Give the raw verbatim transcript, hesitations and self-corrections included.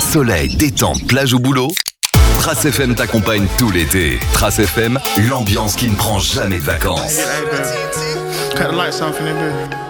Soleil, détente, plage ou boulot, Trace F M t'accompagne tout l'été. Trace F M, l'ambiance qui ne prend jamais de vacances. Hey, baby. Gotta light something in there.